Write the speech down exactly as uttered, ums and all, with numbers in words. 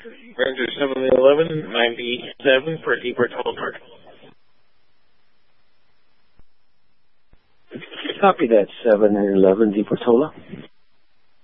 Ranger seven eleven ninety-seven for Deeper Toller. Copy that, seven eleven Deeper Toller.